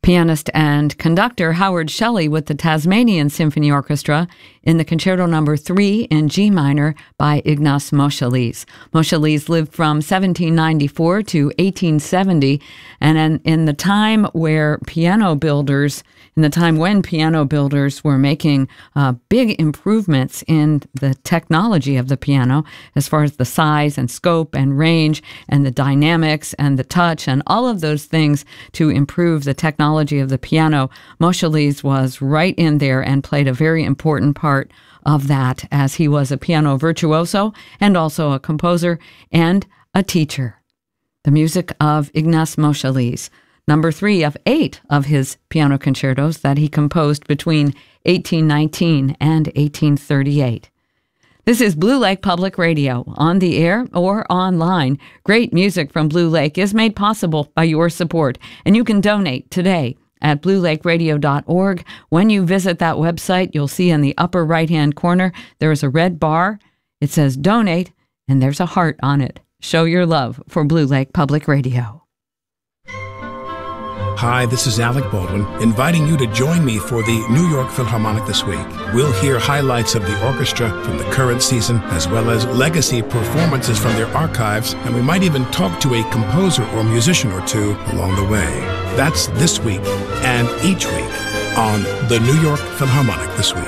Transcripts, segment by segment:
Pianist and conductor Howard Shelley with the Tasmanian Symphony Orchestra in the Concerto No. 3 in G minor by Ignaz Moscheles. Moscheles lived from 1794 to 1870, and in the time when piano builders were making big improvements in the technology of the piano as far as the size and scope and range and the dynamics and the touch and all of those things to improve the technology of the piano, Moscheles was right in there and played a very important part of that, as he was a piano virtuoso and also a composer and a teacher. The music of Ignaz Moscheles, number 3 of 8 of his piano concertos that he composed between 1819 and 1838. This is Blue Lake Public Radio, on the air or online. Great music from Blue Lake is made possible by your support, and you can donate today at bluelakeradio.org. When you visit that website, you'll see in the upper right-hand corner, there is a red bar. It says donate, and there's a heart on it. Show your love for Blue Lake Public Radio. Hi, this is Alec Baldwin, inviting you to join me for the New York Philharmonic this week. We'll hear highlights of the orchestra from the current season, as well as legacy performances from their archives, and we might even talk to a composer or musician or two along the way. That's this week and each week on the New York Philharmonic this week.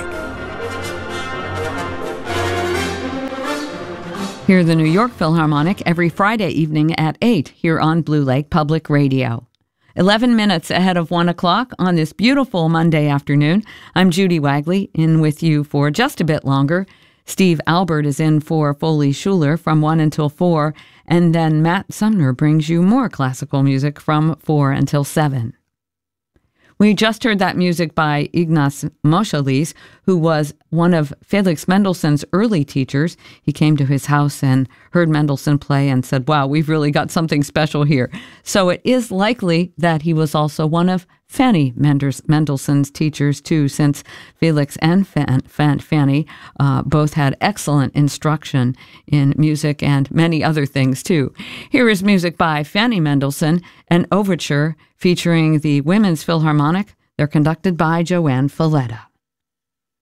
Hear the New York Philharmonic every Friday evening at 8 here on Blue Lake Public Radio. 11 minutes ahead of 1 o'clock on this beautiful Monday afternoon. I'm Judy Wagley, in with you for just a bit longer. Steve Albert is in for Foley Schuler from 1 until 4, and then Matt Sumner brings you more classical music from 4 until 7. We just heard that music by Ignaz Moscheles, who was one of Felix Mendelssohn's early teachers. He came to his house and heard Mendelssohn play and said, wow, we've really got something special here. So it is likely that he was also one of Fanny Mendelssohn's teachers, too, since Felix and Fanny both had excellent instruction in music and many other things, too. Here is music by Fanny Mendelssohn, an overture featuring the Women's Philharmonic. They're conducted by Joanne Falletta.